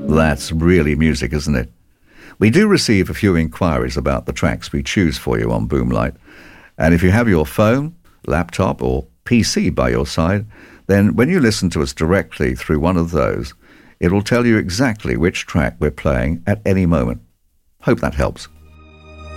That's really music, isn't it? We do receive a few inquiries about the tracks we choose for you on Boomlight. And if you have your phone, laptop or PC by your side, then when you listen to us directly through one of those, it'll tell you exactly which track we're playing at any moment. Hope that helps.